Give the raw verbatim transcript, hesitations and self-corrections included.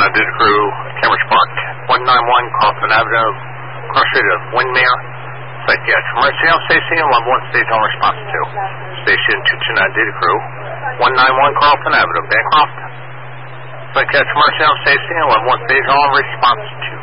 Data Crew, Cambridge Park. one ninety-one Carlton Avenue, cross street of Windmere. Psychiatric emergency on station, level one stage on response to. Station two two nine Data Crew, one ninety-one Carlton Avenue, Bancroft. Psychiatric emergency on station, level one stage on response to.